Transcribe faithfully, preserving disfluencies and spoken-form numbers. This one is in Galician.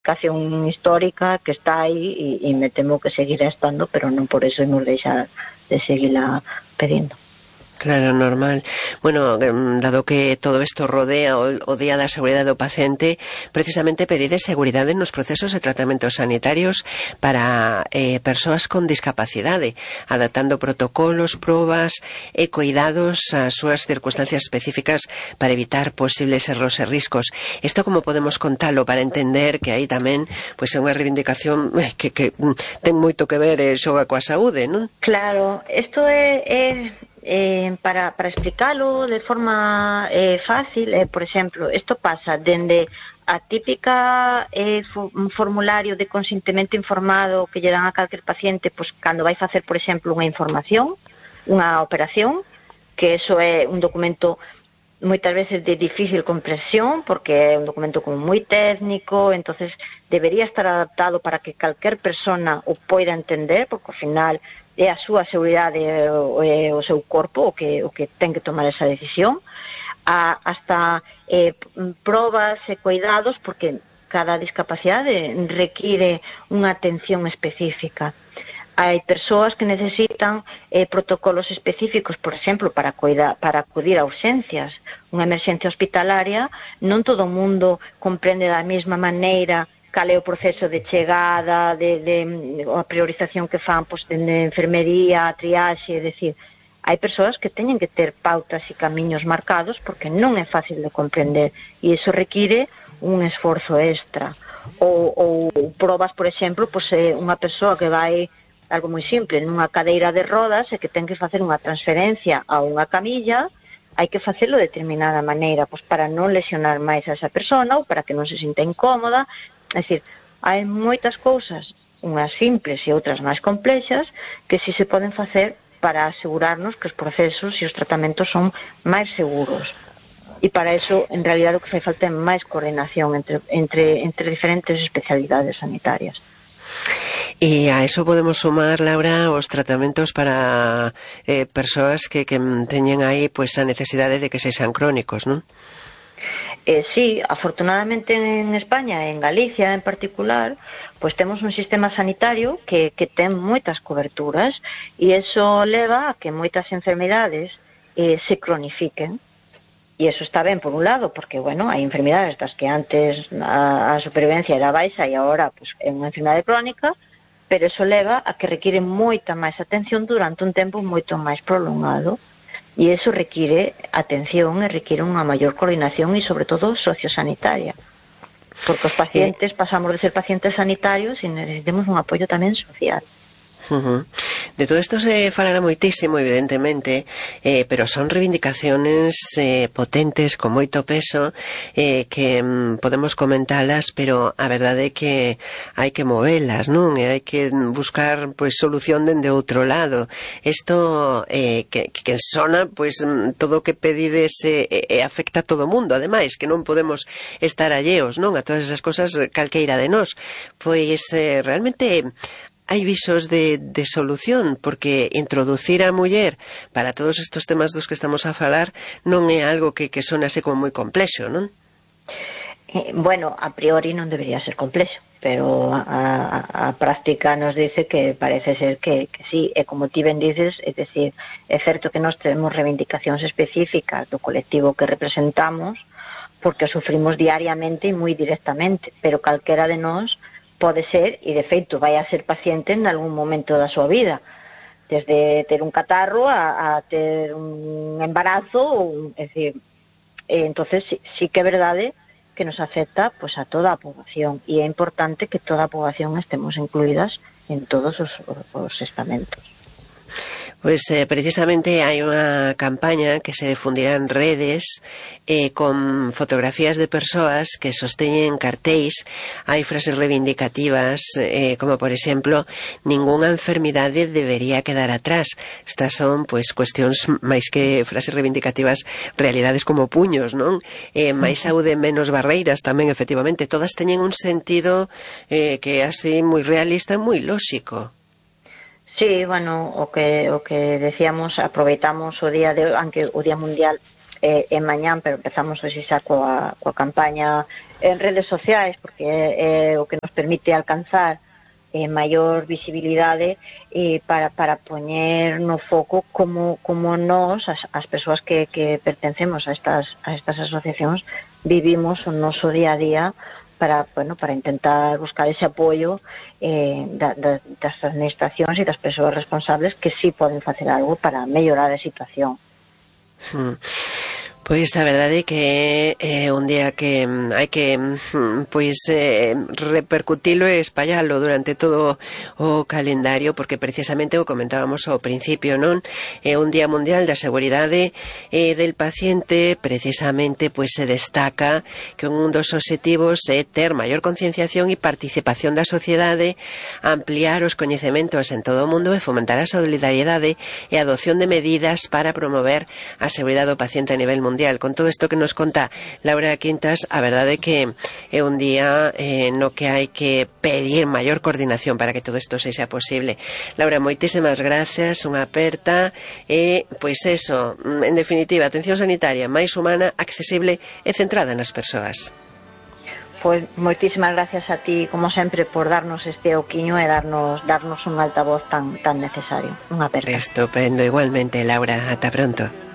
reivindicación histórica que está aí e, e me temo que seguirá estando, pero non por eso nos deixa de seguirla pedindo. Claro, normal. Bueno, dado que todo isto rodea o, o Día da Seguridade do Paciente, precisamente pedide seguridade nos procesos de tratamentos sanitarios para eh, persoas con discapacidade, adaptando protocolos, probas e cuidados ás súas circunstancias específicas para evitar posibles erros e riscos. Isto como podemos contalo para entender que aí tamén pois é unha reivindicación que, que ten moito que ver e xoga coa saúde, non? Claro, isto é... é... Eh, para, para explicarlo de forma eh, fácil, eh, por exemplo, isto pasa dende a típica eh, un formulario de consentimento informado que lle dan a calquer paciente pois, cando vai facer, por exemplo, unha información, unha operación, que eso é un documento moitas veces de difícil comprensión porque é un documento como moi técnico, entonces debería estar adaptado para que calquer persona o poida entender, porque ao final é a súa seguridade e o seu corpo o que, o que ten que tomar esa decisión, a, hasta eh, probas e cuidados, porque cada discapacidade require unha atención específica. Hai persoas que necesitan eh, protocolos específicos, por exemplo, para, cuidar, para acudir a urxencias. Unha emerxencia hospitalaria, non todo o mundo comprende da mesma maneira cal é o proceso de chegada, de, de, a priorización que fan pois, de, de enfermería, triaxe, é dicir, hai persoas que teñen que ter pautas e camiños marcados porque non é fácil de comprender e iso require un esforzo extra. Ou, ou probas, por exemplo, pois, unha persoa que vai, algo moi simple, nunha cadeira de rodas e que ten que facer unha transferencia a unha camilla, hai que facelo de determinada maneira, pois para non lesionar máis a esa persona ou para que non se sinta incómoda. É dicir, hai moitas cousas, unhas simples e outras máis complexas, que si se poden facer para asegurarnos que os procesos e os tratamentos son máis seguros. E para eso, en realidad, o que fai falta é máis coordinación entre, entre, entre diferentes especialidades sanitarias. E a eso podemos sumar, Laura, os tratamentos para eh, persoas que, que teñen aí pues, a necesidade de que sexan crónicos, non? Eh, sí, afortunadamente en España, en Galicia en particular, pues temos un sistema sanitario que, que ten moitas coberturas e eso leva a que moitas enfermidades eh, se cronifiquen. E eso está ben por un lado, porque, bueno, hai enfermidades das que antes a, a supervivencia era baixa e agora pues, é unha enfermidade crónica, pero eso leva a que require moita máis atención durante un tempo moito máis prolongado. E iso require atención e require unha maior coordinación e, sobre todo, sociosanitaria. Porque os pacientes pasamos de ser pacientes sanitarios e necesitamos un apoio tamén social. Uh-huh. De todo isto se falará moitísimo, evidentemente, eh, pero son reivindicaciones eh, potentes, con moito peso, eh, que mm, podemos comentalas, pero a verdade é que hai que movelas, non? E hai que buscar pois solución dende outro lado. Isto eh, que, que sona, pois todo o que pedides eh, eh, afecta a todo o mundo, ademais, que non podemos estar alleos, non? A todas esas cosas calqueira de nós. Pois eh, realmente hai visos de, de solución, porque introducir a muller para todos estes temas dos que estamos a falar non é algo que, que sonase como moi complexo, non? Eh, bueno, a priori non debería ser complexo, pero a, a, a práctica nos dice que parece ser que, que sí, e como ti ben dices, é dicir, é certo que nós temos reivindicacións específicas do colectivo que representamos, porque sufrimos diariamente e moi directamente, pero calquera de nós pode ser, e de feito vai a ser paciente en algún momento da súa vida, desde ter un catarro a, a ter un embarazo, ou, é dicir, e entonces sí, sí que é verdade que nos afecta pues, a toda a poboación, e é importante que toda a poboación estemos incluídas en todos os, os estamentos. Pois eh, precisamente hai unha campaña que se difundirá en redes eh, con fotografías de persoas que sosteñen cartéis. Hai frases reivindicativas eh, como por exemplo, ningunha enfermidade debería quedar atrás. Estas son pois cuestións máis que frases reivindicativas, realidades como puños, non? Eh, máis saúde, menos barreiras tamén, efectivamente, todas teñen un sentido eh, que é así moi realista e moi lóxico. Sí, bueno, o que o que decíamos, aproveitamos o día de aunque o Día Mundial eh, en mañán, pero empezamos hoxe xa coa, coa campaña en redes sociais, porque é, é o que nos permite alcanzar eh, maior visibilidade eh, para, para poñer no foco como, como nós, as, as persoas que, que pertencemos a estas, a estas asociacións, vivimos o noso día a día para, bueno, para intentar buscar ese apoio eh, da, da, das administracións e das persoas responsables que sí poden facer algo para mellorar a situación. Hmm. Pois a verdade é que é un día que hai que pois eh, repercutilo e espallalo durante todo o calendario, porque precisamente o comentábamos ao principio, non? É un día mundial da seguridade eh, del paciente. Precisamente pois se destaca que un dos obxectivos é ter maior concienciación e participación da sociedade, ampliar os coñecementos en todo o mundo e fomentar a solidariedade e a adopción de medidas para promover a seguridade do paciente a nivel mundial. Con todo isto que nos conta Laura Quintas, a verdade é que é un día eh, no que hai que pedir maior coordinación para que todo isto sexa posible. Laura, moitísimas gracias, unha aperta e, pois eso, en definitiva, atención sanitaria máis humana, accesible e centrada nas persoas. Pois moitísimas gracias a ti, como sempre, por darnos este oquiño e darnos, darnos un altavoz tan, tan necesario. Unha aperta. Estupendo, igualmente, Laura, ata pronto.